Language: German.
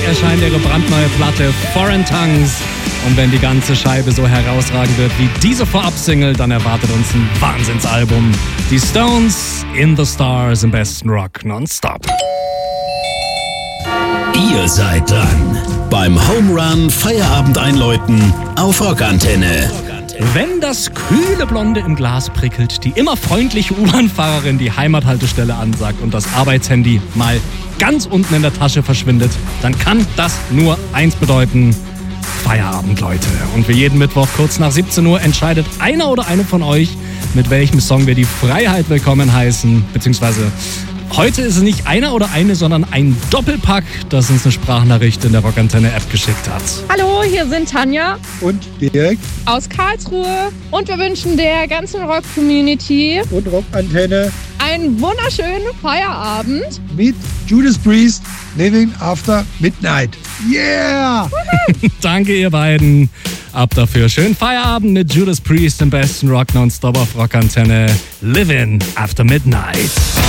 erscheint ihre brandneue Platte Foreign Tongues. Und wenn die ganze Scheibe so herausragend wird wie diese Vorab-Single, dann erwartet uns ein Wahnsinnsalbum. Die Stones in the Stars im besten Rock nonstop. Ihr seid dran beim Home Run Feierabend einläuten auf Rockantenne. Wenn das kühle Blonde im Glas prickelt, die immer freundliche U-Bahn-Fahrerin die Heimathaltestelle ansagt und das Arbeitshandy mal ganz unten in der Tasche verschwindet, dann kann das nur eins bedeuten: Feierabend, Leute. Und wie jeden Mittwoch kurz nach 17 Uhr entscheidet einer oder eine von euch, mit welchem Song wir die Freiheit willkommen heißen. Beziehungsweise heute ist es nicht einer oder eine, sondern ein Doppelpack, das uns eine Sprachnachricht in der Rockantenne-App geschickt hat. Hallo, hier sind Tanja und Dirk aus Karlsruhe und wir wünschen der ganzen Rock-Community und Rockantenne einen wunderschönen Feierabend mit Judas Priest, Living After Midnight. Yeah! Danke, ihr beiden. Ab dafür. Schönen Feierabend mit Judas Priest im besten Rock nonstop auf Rockantenne. Living After Midnight.